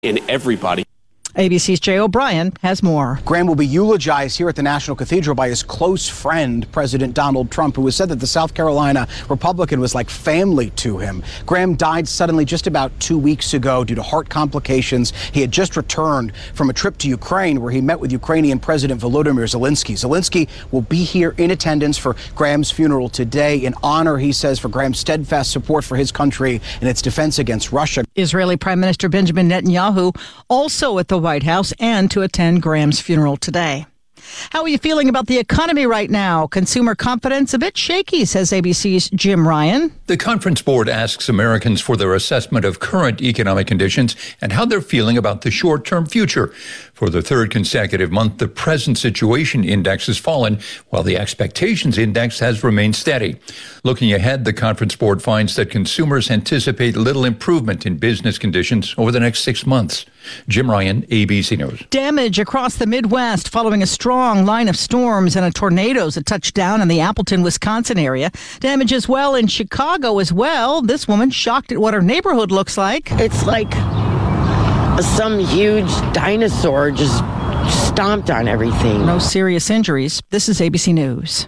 in everybody. ABC's Jay O'Brien has more. Graham will be eulogized here at the National Cathedral by his close friend, President Donald Trump, who has said that the South Carolina Republican was like family to him. Graham died suddenly just about 2 weeks ago due to heart complications. He had just returned from a trip to Ukraine where he met with Ukrainian President Volodymyr Zelensky. Zelensky will be here in attendance for Graham's funeral today in honor, he says, for Graham's steadfast support for his country and its defense against Russia. Israeli Prime Minister Benjamin Netanyahu also at the White House and to attend Graham's funeral today. How are you feeling about the economy right now? Consumer confidence a bit shaky, says ABC's Jim Ryan. The Conference Board asks Americans for their assessment of current economic conditions and how they're feeling about the short-term future. For the third consecutive month, the Present Situation Index has fallen, while the Expectations Index has remained steady. Looking ahead, the Conference Board finds that consumers anticipate little improvement in business conditions over the next 6 months. Jim Ryan, ABC News. Damage across the Midwest following a strong line of storms and tornadoes that touched down in the Appleton, Wisconsin area. Damage as well in Chicago as well. This woman shocked at what her neighborhood looks like. It's like some huge dinosaur just stomped on everything. No serious injuries. This is ABC News.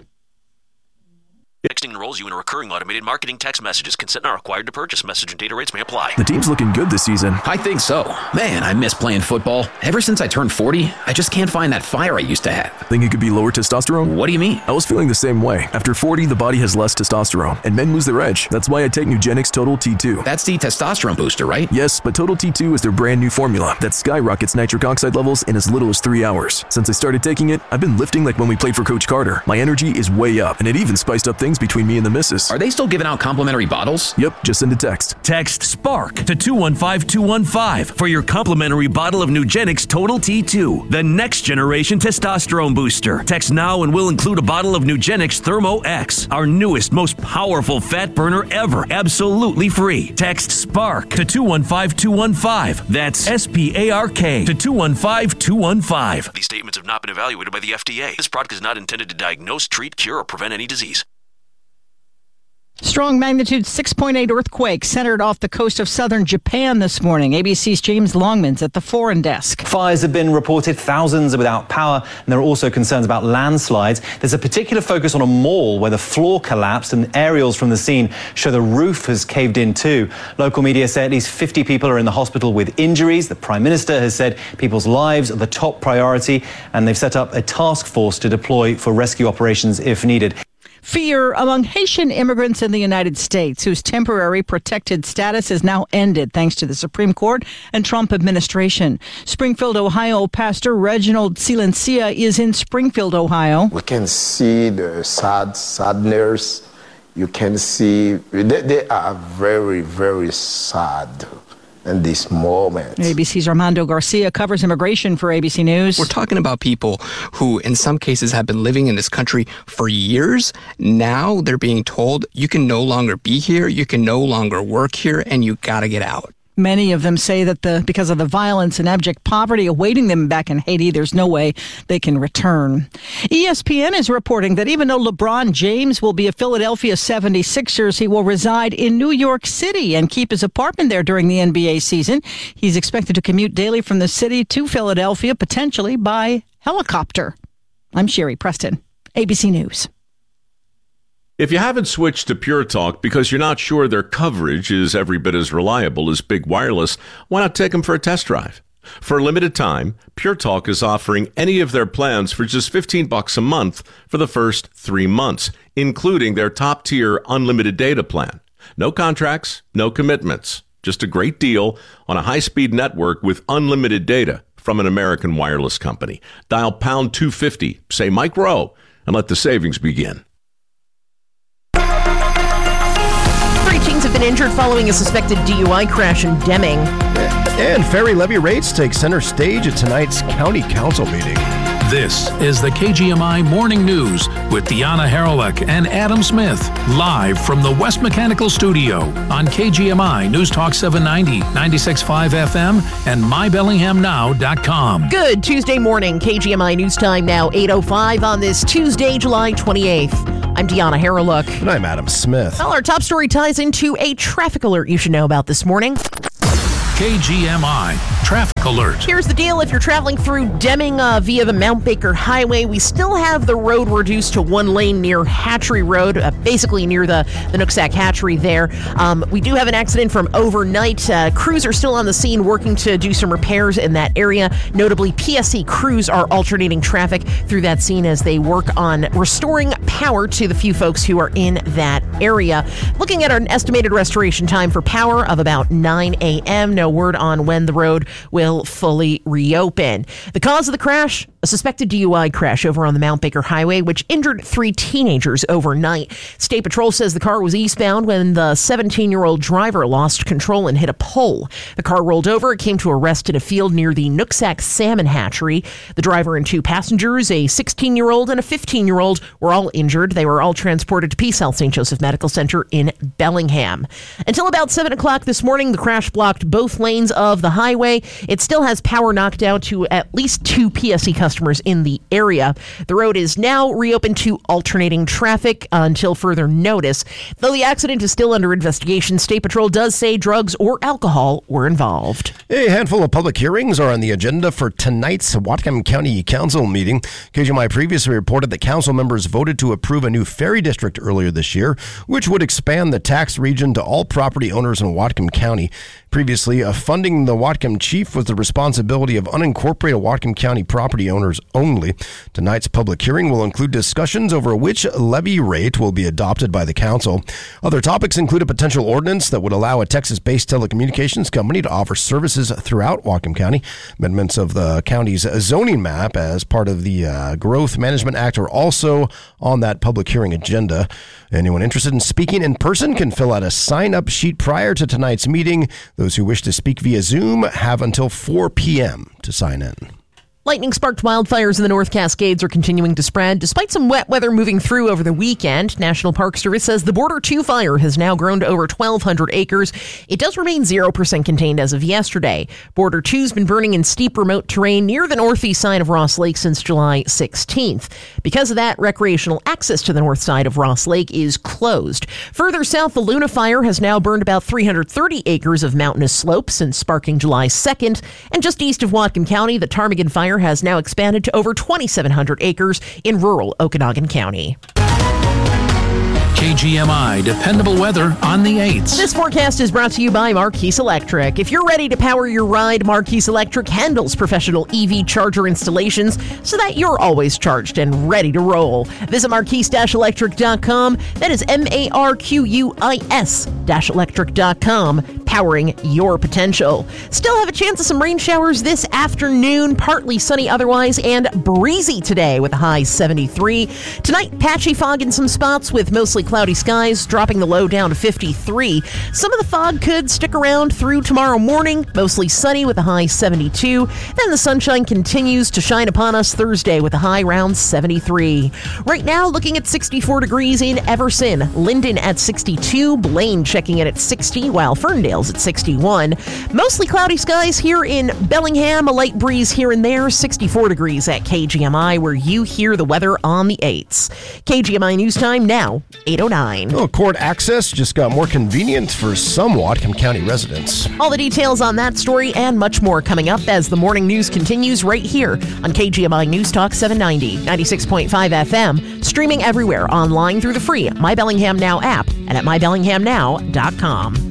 Texting enrolls you in a recurring automated marketing text messages. Consent not required to purchase. Message and data rates may apply. The team's looking good this season. I think so. Man, I miss playing football. Ever since I turned 40, I just can't find that fire I used to have. Think it could be lower testosterone? What do you mean? I was feeling the same way. After 40, the body has less testosterone, and men lose their edge. That's why I take Nugenix Total T2. That's the testosterone booster, right? Yes, but Total T2 is their brand new formula that skyrockets nitric oxide levels in as little as 3 hours. Since I started taking it, I've been lifting like when we played for Coach Carter. My energy is way up, and it even spiced up things between me and the missus. Are they still giving out complimentary bottles? Yep, just send a text. Text SPARK to 215-215 for your complimentary bottle of Nugenix Total T2, the next generation testosterone booster. Text now and we'll include a bottle of Nugenix Thermo X, our newest, most powerful fat burner ever, absolutely free. Text SPARK to 215-215. That's SPARK to 215-215. These statements have not been evaluated by the FDA. This product is not intended to diagnose, treat, cure, or prevent any disease. Strong magnitude 6.8 earthquake centered off the coast of southern Japan this morning. ABC's James Longman's at the foreign desk. Fires have been reported, thousands are without power, and there are also concerns about landslides. There's a particular focus on a mall where the floor collapsed and aerials from the scene show the roof has caved in too. Local media say at least 50 people are in the hospital with injuries. The Prime Minister has said people's lives are the top priority, and they've set up a task force to deploy for rescue operations if needed. Fear among Haitian immigrants in the United States whose temporary protected status is now ended thanks to the Supreme Court and Trump administration. Springfield, Ohio Pastor Reginald Silencia is in Springfield, Ohio. We can see the sadness. You can see they are very, very sad in this moment. ABC's Armando Garcia covers immigration for ABC News. We're talking about people who in some cases have been living in this country for years. Now they're being told you can no longer be here, you can no longer work here, and you gotta get out. Many of them say that because of the violence and abject poverty awaiting them back in Haiti, there's no way they can return. ESPN is reporting that even though LeBron James will be a Philadelphia 76ers, he will reside in New York City and keep his apartment there during the NBA season. He's expected to commute daily from the city to Philadelphia, potentially by helicopter. I'm Sherry Preston, ABC News. If you haven't switched to Pure Talk because you're not sure their coverage is every bit as reliable as Big Wireless, why not take them for a test drive? For a limited time, Pure Talk is offering any of their plans for just $15 a month for the first 3 months, including their top-tier unlimited data plan. No contracts, no commitments, just a great deal on a high-speed network with unlimited data from an American wireless company. Dial pound 250, say Mike Rowe, and let the savings begin. Have been injured following a suspected DUI crash in Deming. And ferry levy rates take center stage at tonight's county council meeting. This is the KGMI Morning News with Deanna Haralick and Adam Smith, live from the West Mechanical Studio on KGMI News Talk 790, 96.5 FM, and mybellinghamnow.com. Good Tuesday morning, KGMI News Time now 8:05 on this Tuesday, July 28th. I'm Deanna Haralick. And I'm Adam Smith. Well, our top story ties into a traffic alert you should know about this morning. KGMI Traffic Alert. Here's the deal. If you're traveling through Deming via the Mount Baker Highway, we still have the road reduced to one lane near Hatchery Road, basically near the Nooksack Hatchery there. We do have an accident from overnight. Crews are still on the scene working to do some repairs in that area. Notably, PSC crews are alternating traffic through that scene as they work on restoring power to the few folks who are in that area. Looking at an estimated restoration time for power of about 9 a.m. No word on when the road will fully reopen. The cause of the crash? A suspected DUI crash over on the Mount Baker Highway, which injured 3 teenagers overnight. State Patrol says the car was eastbound when the 17-year-old driver lost control and hit a pole. The car rolled over. It came to a rest in a field near the Nooksack Salmon Hatchery. The driver and 2 passengers, a 16-year-old and a 15-year-old, were all injured. They were all transported to Peace Health St. Joseph Medical Center in Bellingham. Until about 7 o'clock this morning, the crash blocked both lanes of the highway. It still has power knocked out to at least 2 PSC customers in the area. The road is now reopened to alternating traffic until further notice. Though the accident is still under investigation, State Patrol does say drugs or alcohol were involved. A handful of public hearings are on the agenda for tonight's Whatcom County Council meeting. KGMI previously reported that council members voted to approve a new ferry district earlier this year, which would expand the tax region to all property owners in Whatcom County. Previously, funding the Whatcom Chief was the responsibility of unincorporated Whatcom County property owners only. Tonight's public hearing will include discussions over which levy rate will be adopted by the council. Other topics include a potential ordinance that would allow a Texas-based telecommunications company to offer services throughout Whatcom County. Amendments of the county's zoning map as part of the Growth Management Act are also on that public hearing agenda. Anyone interested in speaking in person can fill out a sign-up sheet prior to tonight's meeting. Those who wish to speak via Zoom have until 4 p.m. to sign in. Lightning-sparked wildfires in the North Cascades are continuing to spread, despite some wet weather moving through over the weekend. National Park Service says the Border 2 fire has now grown to over 1,200 acres. It does remain 0% contained as of yesterday. Border 2's been burning in steep remote terrain near the northeast side of Ross Lake since July 16th. Because of that, recreational access to the north side of Ross Lake is closed. Further south, the Luna fire has now burned about 330 acres of mountainous slopes since sparking July 2nd. And just east of Whatcom County, the Ptarmigan fire has now expanded to over 2,700 acres in rural Okanogan County. KGMI dependable weather on the 8s. This forecast is brought to you by Marquise Electric. If you're ready to power your ride, Marquise Electric handles professional EV charger installations so that you're always charged and ready to roll. Visit marquise-electric.com. That is MARQUIS-electric.com. Powering your potential. Still have a chance of some rain showers this afternoon. Partly sunny otherwise and breezy today with a high 73. Tonight, patchy fog in some spots with mostly cloudy skies, dropping the low down to 53. Some of the fog could stick around through tomorrow morning, mostly sunny with a high 72. Then the sunshine continues to shine upon us Thursday with a high around 73. Right now, looking at 64 degrees in Everson, Linden at 62, Blaine checking in at 60, while Ferndale's at 61. Mostly cloudy skies here in Bellingham, a light breeze here and there, 64 degrees at KGMI, where you hear the weather on the 8s. KGMI News Time now, 8:09. Oh, court access just got more convenient for some Whatcom County residents. All the details on that story and much more coming up as the morning news continues right here on KGMI News Talk 790, 96.5 FM, streaming everywhere online through the free My Bellingham Now app and at mybellinghamnow.com.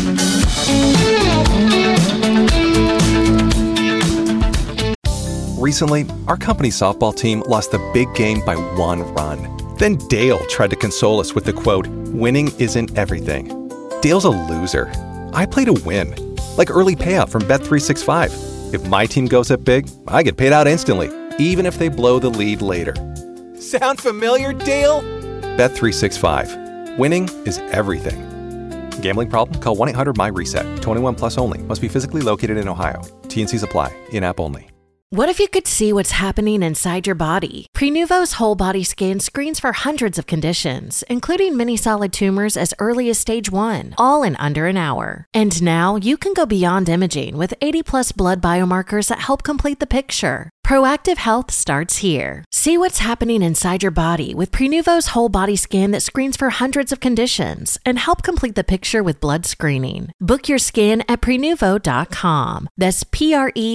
Recently, our company softball team lost the big game by 1 run. Then Dale tried to console us with the quote, "Winning isn't everything." Dale's a loser. I play to win, like early payout from Bet365. If my team goes up big, I get paid out instantly, even if they blow the lead later. Sound familiar, Dale? Bet365. Winning is everything. Gambling problem? Call 1-800-MY-RESET. 21 plus only. Must be physically located in Ohio. T&Cs apply. In-app only. What if you could see what's happening inside your body? Prenuvo's whole body scan screens for hundreds of conditions, including many solid tumors as early as stage 1, all in under an hour. And now you can go beyond imaging with 80 plus blood biomarkers that help complete the picture. Proactive health starts here. See what's happening inside your body with Prenuvo's whole body scan that screens for hundreds of conditions and help complete the picture with blood screening. Book your scan at Prenuvo.com. That's Prenuvo.com.